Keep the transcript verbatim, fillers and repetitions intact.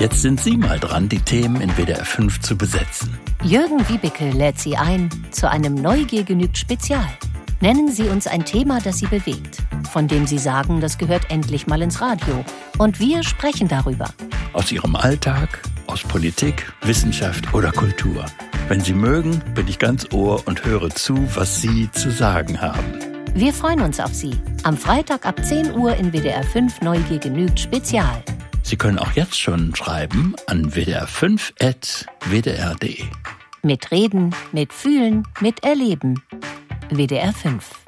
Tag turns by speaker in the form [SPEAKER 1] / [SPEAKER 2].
[SPEAKER 1] Jetzt sind Sie mal dran, die Themen in W D R fünf zu besetzen.
[SPEAKER 2] Jürgen Wiebeke lädt Sie ein zu einem Neugier genügt Spezial. Nennen Sie uns ein Thema, das Sie bewegt, von dem Sie sagen, das gehört endlich mal ins Radio. Und wir sprechen darüber.
[SPEAKER 1] Aus Ihrem Alltag, aus Politik, Wissenschaft oder Kultur. Wenn Sie mögen, bin ich ganz Ohr und höre zu, was Sie zu sagen haben.
[SPEAKER 2] Wir freuen uns auf Sie. Am Freitag ab zehn Uhr in W D R fünf Neugier genügt Spezial.
[SPEAKER 1] Sie können auch jetzt schon schreiben an w d r fünf at w d r punkt d e.
[SPEAKER 2] Mit Reden, mit Fühlen, mit Erleben. W D R fünf.